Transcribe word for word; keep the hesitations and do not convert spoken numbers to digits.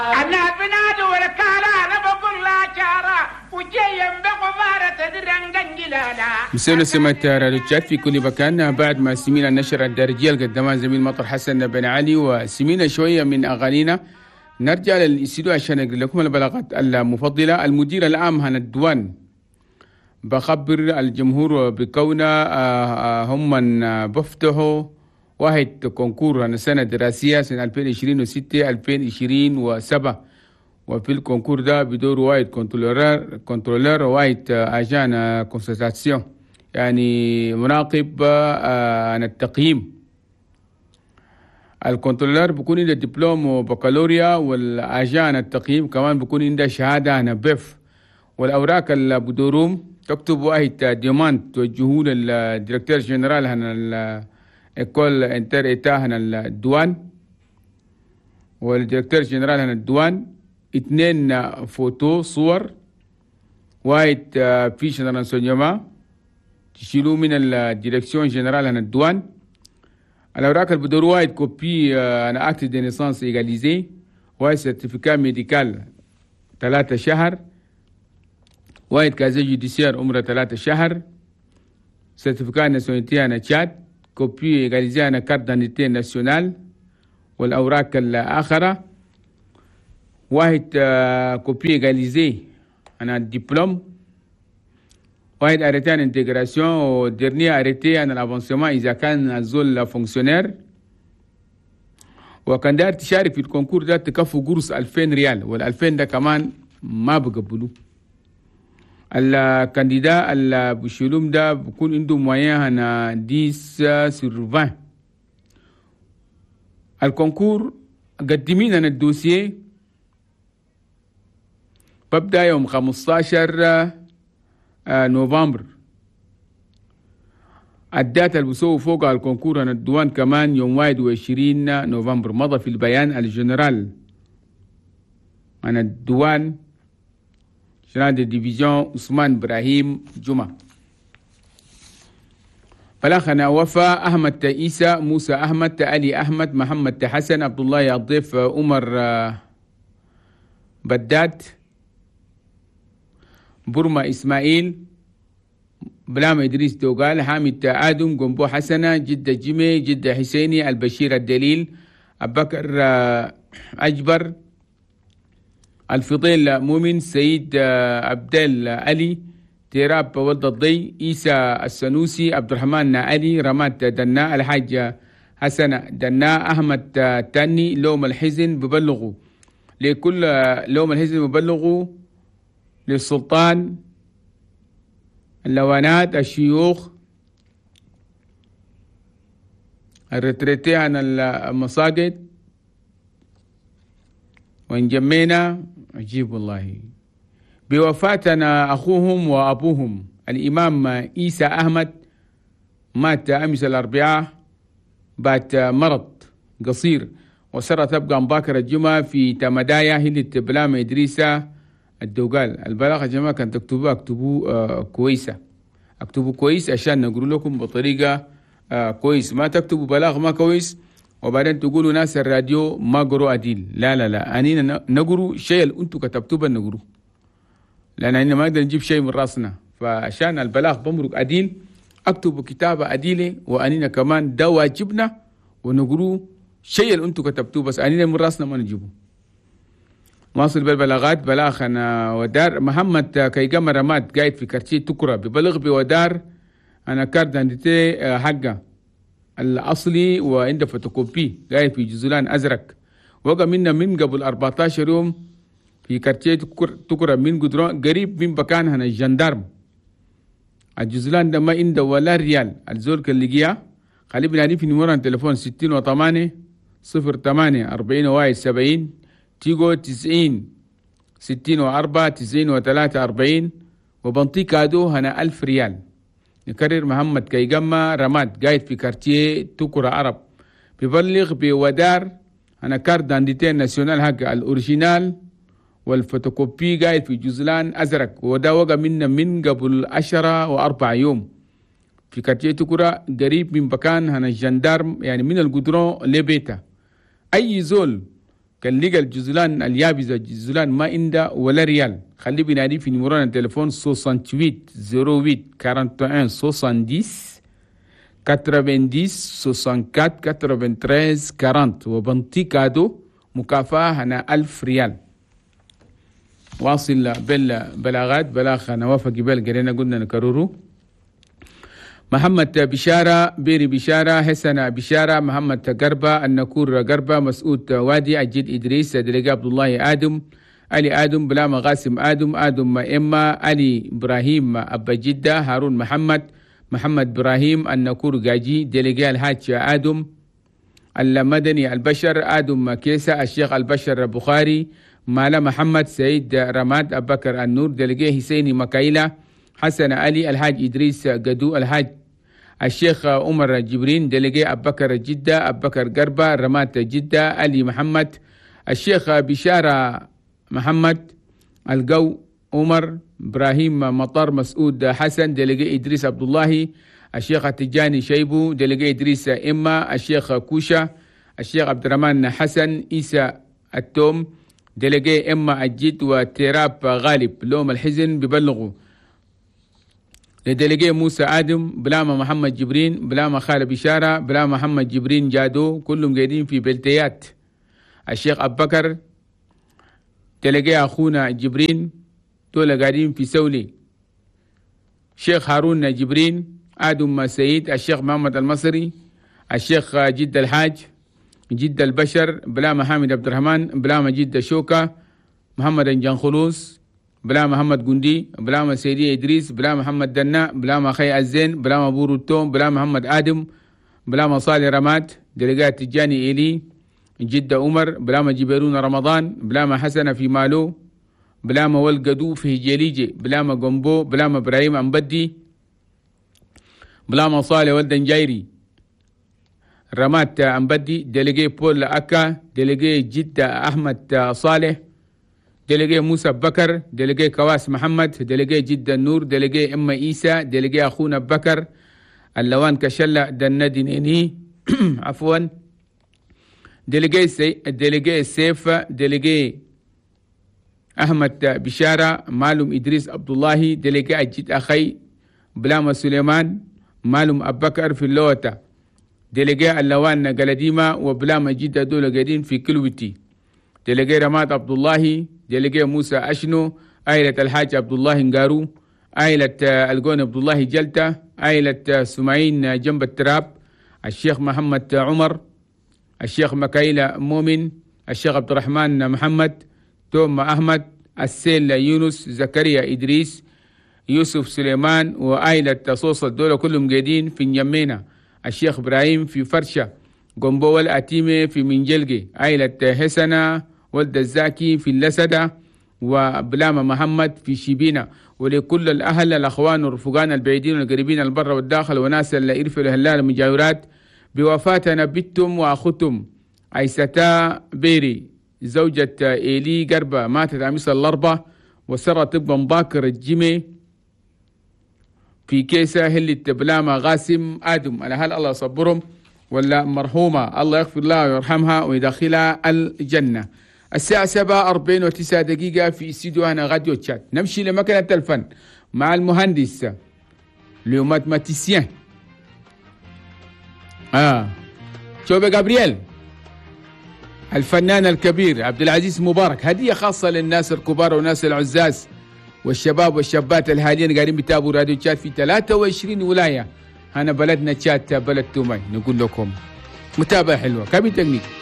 أنا بنادي والكالا أنا بقول لا شارع وجيم بقبارة درنجنجلالا. مسؤول سمعت راديوتشات في كل مكان. بعد ما سمينا نشر الدرجية قدمان زميل مطر حسن بن علي وسمينا شوية من أغانينا، نرجع للاستديو عشان نقول لكم البلاغات المفضلة. المدير العام عن الديوان بخبر الجمهور بكون هم من بفتحوا واحد كونكور عن السنة الدراسية سنة ألفين وعشرين وستة ألفين وعشرين وسبعة، وفي الكونكور ده بدور واحد كنترولر كنترولر واحد اجان كونسلتاسيون، يعني مراقب عن التقييم. الكنترولر بيكون عنده دبلوم وبكالوريا، والاجان التقييم كمان بيكون عنده شهاده عن بيف. والاوراق اللي بدورهم تكتب واحد ديماند توجهوه للديريكتور جنرال عن الايكول انتر ايتا عن الديوان والديريكتور جنرال عن الديوان. اثنين فوتو صور، واحد فيش رانسونيوما تشيلوه من الديريكسيون جنرال عن الديوان. الاوراق اللي بدوروا واحد كوبي انا اكت دي نيسانس ايغاليزي، واحد سيرتيفيكا ميديكال ثلاثة شهر، واحد كازي جوديسير عمره ثلاثة شهر، سيرتيفيكا ناسيوناليتي انا تشاد، كوبي ايغاليزي انا كارت دانيتي ناسيونال. والاوراق الاخرى واحد كوبي ايغاليزي انا الدبلوم، واحد اريتي ان انتجراسيون، وديرني اريتي ان الافونسيمون اذا كان الزول فونكسيونير. وكان داير تشارك في الكونكور ده تكفوا قرص ألفين ريال، والألفين ده كمان ما بقبلوه. الكانديدا اللي بشيلوم ده بكون عنده موين هنا ديس سور عشرين. الكونكور قدمين انا الدوسيه ببدأ يوم خمسة عشر نوفمبر. الداتا اللي بيسووا فوق الكونكور عن الديوان كمان يوم واحد وعشرين نوفمبر. مضى في البيان الجنرال عن الديوان جنرال دي ديفيزيون عثمان إبراهيم جمعة. فلاخنا وفا أحمد عيسى، موسى أحمد، علي أحمد، محمد حسن، عبد الله الضيف، عمر بداد، برما إسماعيل، بلام إدريس دوغال، حامد آدم، قنبو حسنة، جدة جيمي، جدة حسيني، البشير الدليل، أبكر أجبر، الفضيل مؤمن، سيد عبدال علي، تيراب ولد الضي، إيسى السنوسي، عبد الرحمن علي، رمات دنا، الحاج حسن دنا، أحمد تاني. لوم الحزن ببلغوا لكل لوم الحزن ببلغوا للسلطان، اللوانات، الشيوخ، الرتريتي عن المساجد، وإن جمينا عجيب والله بوفاتنا أخوهم وأبوهم الإمام عيسى أحمد، مات أمس الأربعاء بعد مرض قصير، وسر تبقى مباكر الجمعة في تمدايا هلة بلام إدريسة الدوغال. البلاغة يا جماعة كان تكتبوها اكتبوا آه كويسة، اكتبوا كويس عشان نقول لكم بطريقة آه كويس. ما تكتبوا بلاغ ما كويس وبعدين تقولوا ناس الراديو ما قروا أديل. لا لا لا، أنينا نقروا شيء اللي أنتوا كتبتوه بنقروا، لأن أننا ما نقدر نجيب شيء من راسنا. فعشان البلاغ بمرق أديل اكتبوا كتابة أديلة، وأنينا كمان ده واجبنا ونقروا شيء اللي أنتوا كتبتوه، بس أنينا من راسنا ما نجيبه. واصل بالبلاغات. بلاغ أنا ودار محمد كيقام رماد قاعد في كارتيه تكرة ببلغ بودار أنا كارت عندي حقه الأصلي وعنده فوتوكوبي قاعد في جزولان أزرق، وقع منا من قبل أربعة عشر يوم في كارتيه تكرة من قدران قريب من مكان هنا الجندارم. الجزولان ده ما عنده ولا ريال. الزول كاللقيا خلي بنادي في نمرة التليفون ستين وثمانية صفر ثمانية أربعين واحد سبعين، تيجو تسعين ستين وأربعة تسعين وثلاثة أربعين، وبنطي كادو هنا ألف ريال. نكرر محمد كيقما رماد قاعد في كارتيه تكرة عرب ببلغ بودار أنا كارت دانديتين ناسيونال حق الأوريجينال والفوتوكوبي قاعد في جزلان أزرق، وده وقع منا من قبل عشرة وأربع يوم في كارتيه تكرة قريب من مكان هنا الجندارم، يعني من القدرون لبيتا. أي زول كان لقى الجزلان اليابسة الجزلان ما عنده ولا ريال، خليه بينادي في نمرون التليفون ثمانية وستين صفر ثمانية واحد واحد واحد سبعين تسعين ستين أربعة وأربعين ثلاثة عشر أربعين وبنطي كادو مكافأة هنا ألف ريال. واصل بالبلاغات بلاغ نواف جبال قرينا قلنا نكرره. محمد بشارة بيري بشارة حسن بشارة محمد قربة النكور قربة مسعود وادي عجيد إدريس دلقاء عبد الله آدم علي آدم بلام غاسم آدم آدم إما علي إبراهيم أبا جدة هارون محمد محمد إبراهيم النكور قاجي دلقاء الحاج آدم المدني البشر آدم كيسة الشيخ البشر بخاري مالا محمد سيد رماد أبا بكر النور دلقاء حسيني مكايلة حسن علي الحاج إدريس قدو الحاج الشيخ عمر جبرين دلقاء أبا بكر جدة أبا بكر قربة رمات جدة علي محمد الشيخ بشارة محمد القو عمر إبراهيم مطر مسعود حسن دلقاء إدريس عبد الله الشيخ التجاني شيبو دلقاء إدريس إما الشيخ كوشة الشيخ عبد الرحمن حسن إيسى التوم دلقاء إما الجد وتراب غالب لوم الحزن ببلغوا لدلقاء موسى آدم بلام محمد جبرين بلام خالد بشارة بلام محمد جبرين جادو كلهم قاعدين في بلتيات. الشيخ أبو بكر دلقاء أخونا جبرين دول قاعدين في سولي. الشيخ هارون جبرين آدم سيد الشيخ محمد المصري الشيخ جد الحاج جد البشر بلام حامد عبد الرحمن بلام جد شوكة محمد جنخلوص بلا محمد قندي بلا سيدي إدريس بلا محمد دنا بلا خي الزين بلا بورو التوم بلا محمد آدم بلا صالح رماد دلقات تجاني إيلي جدة عمر بلا جبرون رمضان بلا حسن في مالو بلا والقدو في جليجي بلا قنبو بلا إبراهيم أمبدي بلا صالح ولد جايري رمات أمبدي دلقي بول أكا دلقي جدة أحمد صالح دلقي موسى بكر دلقي كواس محمد دلقي جدة النور دلقي أما إيسى دلقي أخونا بكر اللوان كشلة دندي نيني عفوا دلقي سي دلقي السيف دلقي أحمد بشارة معلوم إدريس عبد الله دلقي أجد أخي بلام سليمان معلوم أبو بكر في اللوتة دلقي اللوان قلديمة وبلام جدة دول قاعدين في كلوتي دلقي رمات عبد الله دلقي موسى أشنو عائلة الحاج عبد الله نقارو عائلة القون عبد الله جلتة عائلة سمعين جنب التراب الشيخ محمد عمر الشيخ مكايلة مؤمن الشيخ عبد الرحمن محمد توم أحمد السيل يونس زكريا إدريس يوسف سليمان وعائلة صوصة دولة كلهم قاعدين في نيمينا الشيخ إبراهيم في فرشة قنبو الأتيمة في منجلقي عائلة حسنة ولد الزاكي في اللسدة وبلام محمد في شبينة ولكل الأهل الأخوان والرفقان البعيدين والقريبين البر والداخل وناس اللي يرفوا الهلال المجاورات بوفاتنا بنتم وأختم عيستا بيري زوجة إيلي قربة ماتت أمس الأربعة وسرى طب مباكر الجمي في كيسة هلت بلامة غاسم آدم على هل الله صبرهم ولا مرحومة الله يغفر لها ويرحمها ويدخلها الجنة. الساعة سبعة أربعين وتسعة دقيقة في استديو هنا راديو تشات. نمشي لمكنة الفن مع المهندس لو ماتماتيسيان آه شوبي جابرييل الفنان الكبير عبد العزيز مبارك. هدية خاصة للناس الكبار والناس العزاز والشباب والشابات الحاليين قاعدين بيتابعوا راديو تشات في ثلاثة وعشرين ولاية. هنا بلدنا تشات بلد تومي نقول لكم متابعة حلوة كابي تكنيك.